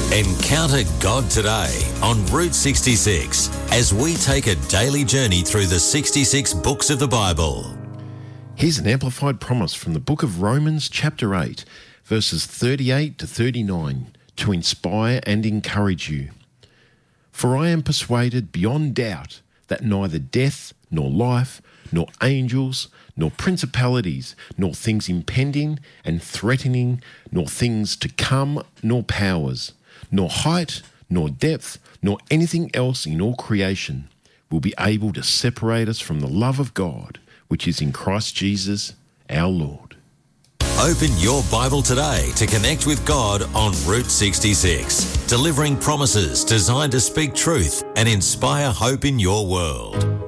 Encounter God today on Route 66 as we take a daily journey through the 66 books of the Bible. Here's an amplified promise from the book of Romans chapter 8, verses 38 to 39, to inspire and encourage you. For I am persuaded beyond doubt that neither death nor life, nor angels, nor principalities, nor things impending and threatening, nor things to come, nor powers, nor height, nor depth, nor anything else in all creation will be able to separate us from the love of God, which is in Christ Jesus our Lord. Open your Bible today to connect with God on Route 66, delivering promises designed to speak truth and inspire hope in your world.